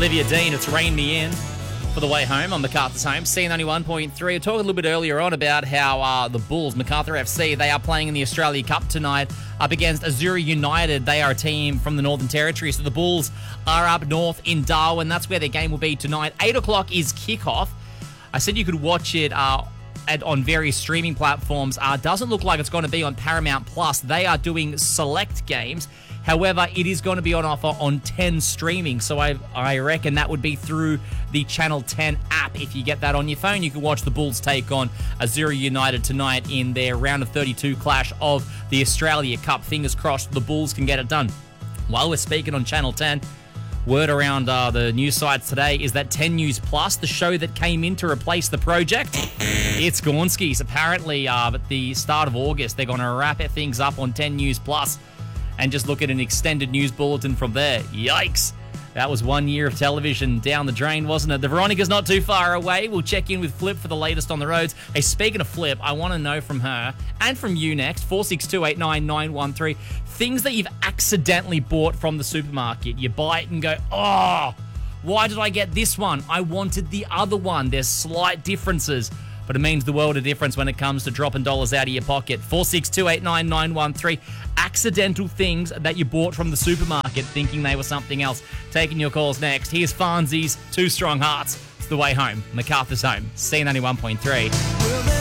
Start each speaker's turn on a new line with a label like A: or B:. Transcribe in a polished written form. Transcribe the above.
A: Olivia Dean, it's Rain Me In for the way home on MacArthur's Home. C91.3. We talked a little bit earlier on about how the Bulls, MacArthur FC, they are playing in the Australia Cup tonight up against Azuri United. They are a team from the Northern Territory, so the Bulls are up north in Darwin. That's where their game will be tonight. 8 o'clock is kickoff. I said you could watch it on various streaming platforms. Doesn't look like it's going to be on Paramount Plus. They are doing select games. However, it is going to be on offer on 10 streaming, so I reckon that would be through the Channel 10 app. If you get that on your phone, you can watch the Bulls take on Azuri United tonight in their round of 32 clash of the Australia Cup. Fingers crossed the Bulls can get it done. While we're speaking on Channel 10, word around the news sites today is that 10 News Plus, the show that came in to replace the project, it's Gornski's. Apparently, at the start of August, they're going to wrap things up on 10 News Plus and just look at an extended news bulletin from there. Yikes. That was 1 year of television down the drain, wasn't it? The Veronica's not too far away. We'll check in with Flip for the latest on the roads. Hey, speaking of Flip, I want to know from her and from you next, 462899913, things that you've accidentally bought from the supermarket. You buy it and go, oh, why did I get this one? I wanted the other one. There's slight differences, but it means the world of difference when it comes to dropping dollars out of your pocket. 462899913. Accidental things that you bought from the supermarket thinking they were something else. Taking your calls next. Here's Farnsy's Two Strong Hearts. It's the way home. MacArthur's Home. C91.3.